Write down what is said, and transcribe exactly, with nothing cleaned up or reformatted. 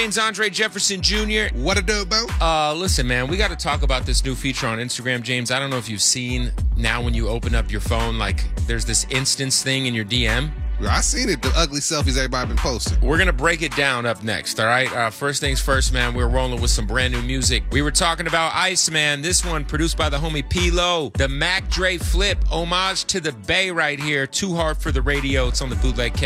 James Andre Jefferson Junior What a dope, Bo? Uh, listen, man, we got to talk about this new feature on Instagram, James. I don't know if you've seen now when you open up your phone, like there's this instance thing in your D M. I seen it, the ugly selfies everybody been posting. We're going to break it down up next, all right? Uh, first things first, man, we're rolling with some brand new music. We were talking about Ice, man. This one produced by the homie P-Lo. The Mac Dre Flip, homage to the Bay right here. Too Hard for the Radio. It's on the Bootleg